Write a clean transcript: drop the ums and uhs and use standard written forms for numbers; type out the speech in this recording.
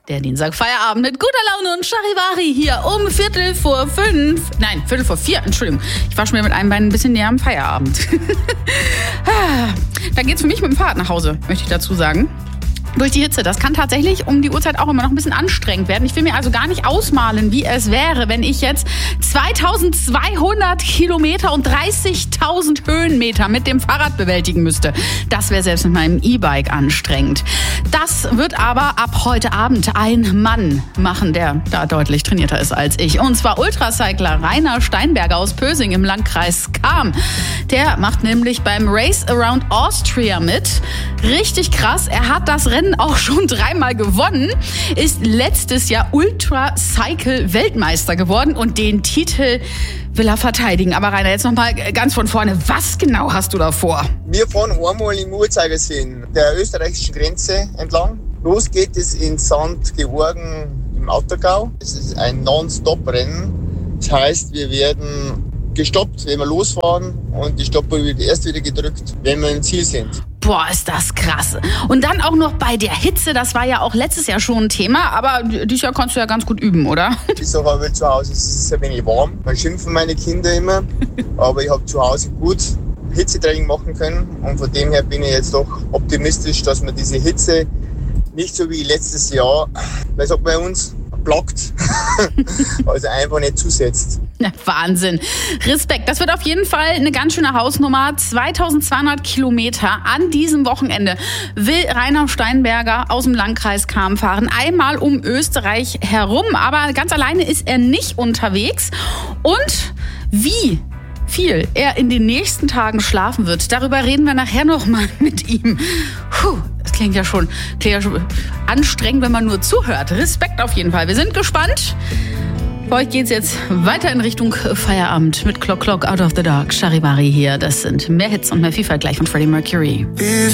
Der Dienstag-Feierabend mit guter Laune und Charivari hier um 4:45. Nein, 4:45, Entschuldigung. Ich war schon wieder mit einem Bein ein bisschen näher am Feierabend. Da geht's für mich mit dem Fahrrad nach Hause, möchte ich dazu sagen. Durch die Hitze. Das kann tatsächlich um die Uhrzeit auch immer noch ein bisschen anstrengend werden. Ich will mir also gar nicht ausmalen, wie es wäre, wenn ich jetzt 2200 Kilometer und 30.000 Höhenmeter mit dem Fahrrad bewältigen müsste. Das wäre selbst mit meinem E-Bike anstrengend. Das wird aber ab heute Abend ein Mann machen, der da deutlich trainierter ist als ich. Und zwar Ultracycler Rainer Steinberger aus Pösing im Landkreis Cham. Der macht nämlich beim Race Around Austria mit. Richtig krass. Er hat das Rennen auch schon 3-mal gewonnen, ist letztes Jahr Ultracycle-Weltmeister geworden und den Titel will er verteidigen. Aber Rainer, jetzt nochmal ganz von vorne. Was genau hast du da vor? Wir fahren einmal im Uhrzeigersinn der österreichischen Grenze entlang. Los geht es in St. Georgen im Ottergau. Es ist ein Non-Stop-Rennen. Das heißt, wir werden gestoppt, wenn wir losfahren, und die Stoppuhr wird erst wieder gedrückt, wenn wir im Ziel sind. Boah, ist das krass. Und dann auch noch bei der Hitze, das war ja auch letztes Jahr schon ein Thema, aber dieses Jahr kannst du ja ganz gut üben, oder? Ich sage aber, zu Hause ist es ein wenig warm. Man schimpfen meine Kinder immer, aber ich habe zu Hause gut Hitzetraining machen können, und von dem her bin ich jetzt doch optimistisch, dass man diese Hitze nicht so wie letztes Jahr, weil sagt bei uns, blockt, also einfach nicht zusetzt. Ja, Wahnsinn. Respekt. Das wird auf jeden Fall eine ganz schöne Hausnummer. 2200 Kilometer an diesem Wochenende will Rainer Steinberger aus dem Landkreis Cham fahren. Einmal um Österreich herum. Aber ganz alleine ist er nicht unterwegs. Und wie viel er in den nächsten Tagen schlafen wird, darüber reden wir nachher nochmal mit ihm. Das klingt ja schon anstrengend, wenn man nur zuhört. Respekt auf jeden Fall. Wir sind gespannt. Für euch geht's jetzt weiter in Richtung Feierabend mit Clock Out of the Dark. Charivari hier. Das sind mehr Hits und mehr Vielfalt gleich von Freddie Mercury.